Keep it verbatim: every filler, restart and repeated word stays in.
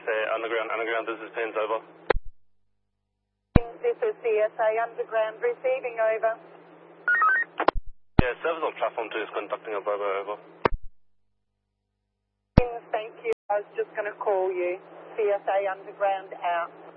A Underground, Underground, this is Pins, over. This is C S A Underground, receiving, over. Yeah, service on platform two is conducting a over, over. Thank you, I was just going to call you. C S A Underground out.